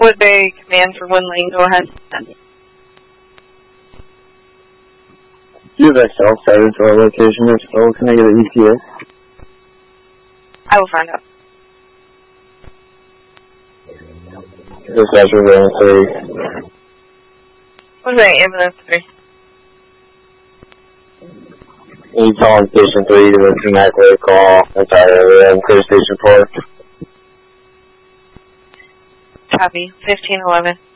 Woodbury command for 1 lane, go ahead. Do you have XL cited to our location? If so, can I get an ETA? I will find out. Dispatcher, Ambulance 3. Woodbury, Ambulance 3. You call Station 3 to a dramatically call entire clear Station 4. Copy. 1511.